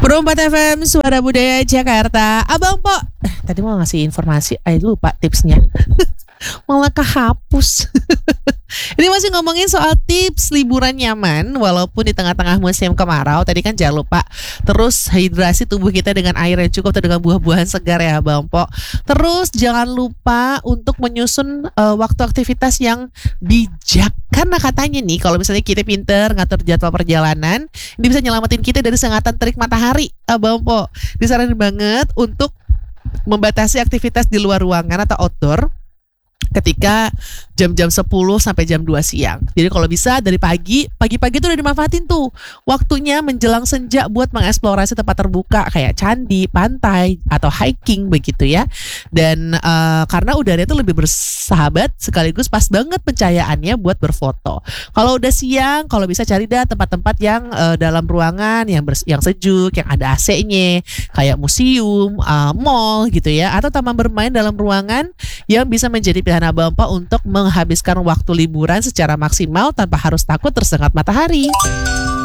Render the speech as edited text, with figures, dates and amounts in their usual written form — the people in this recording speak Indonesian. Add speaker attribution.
Speaker 1: Perempat FM Suara Budaya Jakarta. Abang Po, tadi mau ngasih informasi, lupa tipsnya. Malah kehapus. Ini masih ngomongin soal tips liburan nyaman walaupun di tengah-tengah musim kemarau. Tadi kan jangan lupa terus hidrasi tubuh kita dengan air yang cukup atau dengan buah-buahan segar ya Bang Po. Terus jangan lupa untuk menyusun waktu aktivitas yang bijak. Karena katanya nih kalau misalnya kita pinter ngatur jadwal perjalanan, ini bisa nyelamatin kita dari sengatan terik matahari Bang Po. Disaranin banget untuk membatasi aktivitas di luar ruangan atau outdoor ketika jam-jam 10 sampai jam 2 siang. Jadi kalau bisa dari pagi-pagi tuh udah dimanfaatin tuh waktunya menjelang senja buat mengeksplorasi tempat terbuka kayak candi, pantai, atau hiking begitu ya. Dan karena udaranya tuh lebih bersahabat sekaligus pas banget pencahayaannya buat berfoto. Kalau udah siang, kalau bisa cari dah tempat-tempat yang dalam ruangan yang sejuk, yang ada AC-nya, kayak museum, mall gitu ya, atau taman bermain dalam ruangan yang bisa menjadi pilihan Abang Po untuk menghabiskan waktu liburan secara maksimal tanpa harus takut tersengat matahari.